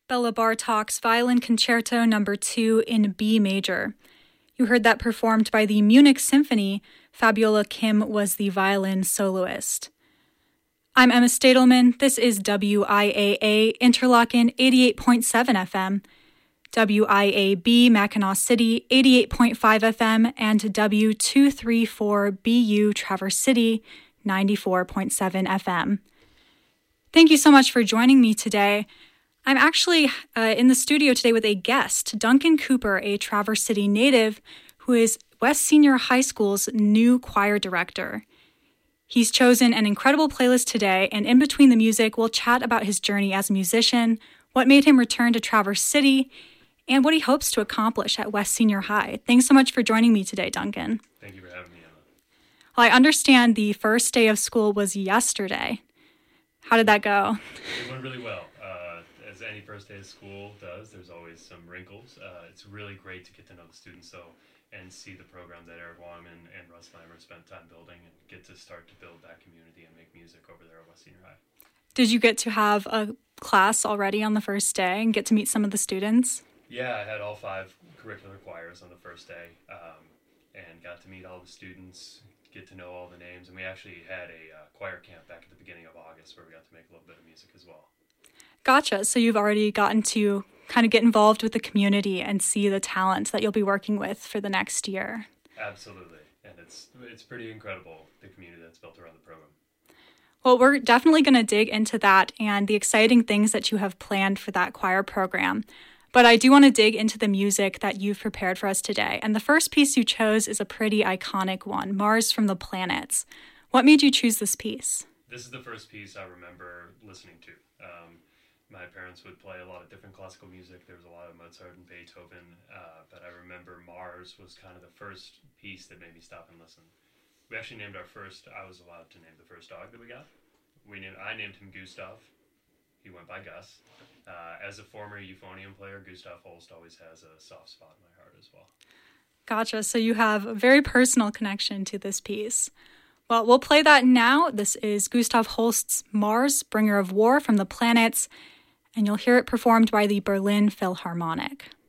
Bella Bartok's Violin Concerto No. 2 in B major. You heard that performed by the Munich Symphony. Fabiola Kim was the violin soloist. I'm Emma Stadelman. This is WIAA Interlochen 88.7 FM, WIAB Mackinac City 88.5 FM, and W234BU Traverse City 94.7 FM. Thank you so much for joining me today. I'm actually in the studio today with a guest, Duncan Cooper, a Traverse City native who is West Senior High School's new choir director. He's chosen an incredible playlist today, and in between the music, we'll chat about his journey as a musician, what made him return to Traverse City, and what he hopes to accomplish at West Senior High. Thanks so much for joining me today, Duncan. Thank you for having me, Emma. Well, I understand the first day of school was yesterday. How did that go? It went really well. As any first day of school does, there's always some wrinkles. It's really great to get to know the students and see the program that Eric Wongman and Russ Lamer spent time building and get to start to build that community and make music over there at West Senior High. Did you get to have a class already on the first day and get to meet some of the students? Yeah, I had all 5 curricular choirs on the first day and got to meet all the students, get to know all the names, and we actually had a choir camp back at the beginning of August where we got to make a little bit of music as well. Gotcha. So you've already gotten to kind of get involved with the community and see the talent that you'll be working with for the next year. Absolutely. And it's pretty incredible, the community that's built around the program. Well, we're definitely going to dig into that and the exciting things that you have planned for that choir program. But I do want to dig into the music that you've prepared for us today. And the first piece you chose is a pretty iconic one, Mars from the Planets. What made you choose this piece? This is the first piece I remember listening to. My parents would play a lot of different classical music. There was a lot of Mozart and Beethoven, but I remember Mars was kind of the first piece that made me stop and listen. We actually named I was allowed to name the first dog that we got. I named him Gustav. He went by Gus. As a former euphonium player, Gustav Holst always has a soft spot in my heart as well. Gotcha. So you have a very personal connection to this piece. Well, we'll play that now. This is Gustav Holst's Mars, Bringer of War from the Planets, and you'll hear it performed by the Berlin Philharmonic.